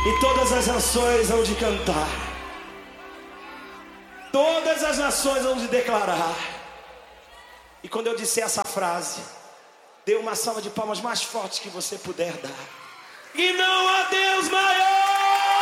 E todas as nações hão de cantar. Todas as nações hão de declarar. E quando eu disser essa frase, dê uma salva de palmas mais forte que você puder dar. E não há Deus maior.